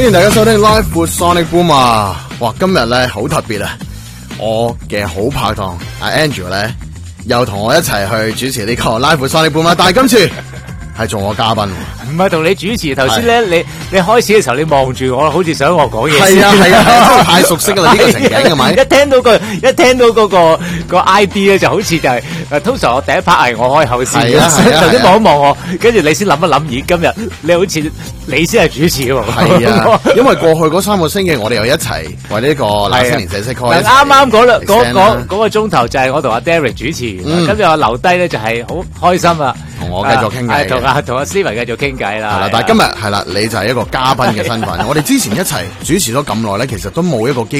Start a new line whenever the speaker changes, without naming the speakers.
歡迎大家收聽 Live with Sonic Boom 啊！哇，今日咧好特別啊！我嘅好拍檔阿 Andrew 咧，又同我一齊去主持呢個 Live with Sonic Boom 啦，但係今次係做我嘉賓，
唔係同你主持。頭先咧，你開始嘅時候，你望住我，好似想我講嘢。
係啊，真係太熟悉啦呢個情景係咪？
一聽到嗰個 ID 咧，就好似就係通常我第一 part 係我開口先，頭先望一望我，跟住你先諗一諗，咦，今日你好似你先係主持喎。
係啊，因為過去嗰3個星期我哋又一齊為呢個那些年這些歌。
啱啱嗰個鐘頭就係我同阿 Derek 主持，跟住我留低咧就係好開心啊，
同我繼續傾偈。
同阿 Steven 繼續傾偈啦。
係啦，但係今日係啦，你就係一個嘉賓嘅身份。我哋之前一齊主持咗咁耐咧，其實都冇一個機